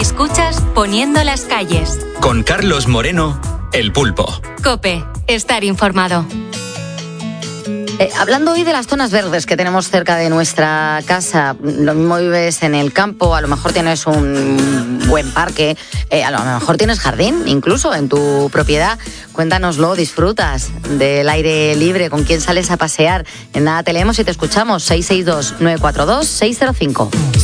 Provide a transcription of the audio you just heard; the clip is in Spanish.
Escuchas Poniendo las calles. Con Carlos Moreno, El Pulpo. COPE, estar informado. Hablando hoy de las zonas verdes que tenemos cerca de nuestra casa, lo mismo vives en el campo, a lo mejor tienes un buen parque, a lo mejor tienes jardín, incluso en tu propiedad. Cuéntanoslo, disfrutas del aire libre, con quién sales a pasear. En nada te leemos y te escuchamos. 662-942-605.